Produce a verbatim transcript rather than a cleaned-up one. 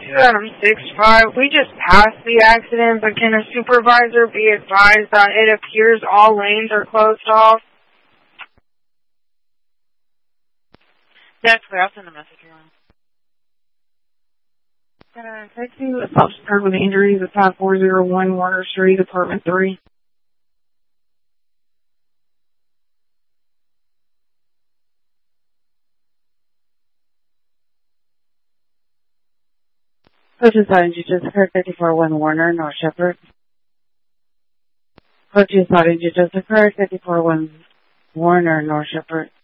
Adam six five. We just passed the accident, but can a supervisor be advised that it appears all lanes are closed off? That's clear. I'll send a message around. Can I text you a self-serve with injuries at five four zero one Warner Street, Apartment three? Coaches thought you just occurred fifty-four one Warner, North Shepherd. Coaches thought you just occurred fifty-four one Warner, North Shepherd.